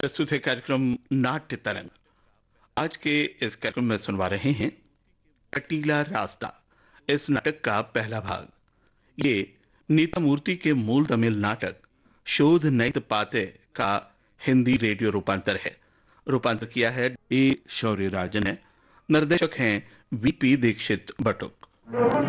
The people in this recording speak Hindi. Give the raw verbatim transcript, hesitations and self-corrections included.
प्रस्तुत है कार्यक्रम नाट्य तरंग। आज के इस कार्यक्रम में सुनवा रहे हैं कटीला रास्ता, इस नाटक का पहला भाग। ये नीता मूर्ति के मूल तमिल नाटक शोध नैत पाते का हिंदी रेडियो रूपांतर है। रूपांतर किया है ए शौर्यराजन ने। निर्देशक हैं वीपी दीक्षित बटुक।